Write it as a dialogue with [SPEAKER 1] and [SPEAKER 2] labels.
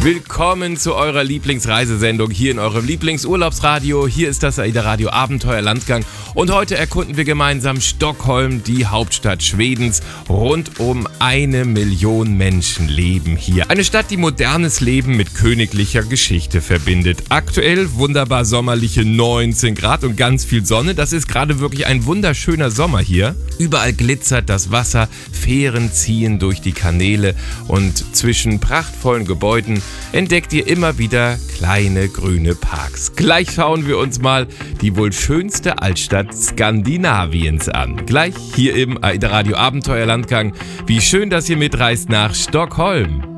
[SPEAKER 1] Willkommen zu eurer Lieblingsreisesendung hier in eurem Lieblingsurlaubsradio. Hier ist das AIDA Radio Abenteuerlandgang und heute erkunden wir gemeinsam Stockholm, die Hauptstadt Schwedens. Rund um 1 Million Menschen leben hier. Eine Stadt, die modernes Leben mit königlicher Geschichte verbindet. Aktuell wunderbar sommerliche 19 Grad und ganz viel Sonne. Das ist gerade wirklich ein wunderschöner Sommer hier. Überall glitzert das Wasser, Fähren ziehen durch die Kanäle und zwischen prachtvollen Gebäuden entdeckt ihr immer wieder kleine grüne Parks. Gleich schauen wir uns mal die wohl schönste Altstadt Skandinaviens an. Gleich hier im AIDA Radio Abenteuerlandgang. Wie schön, dass ihr mitreist nach Stockholm.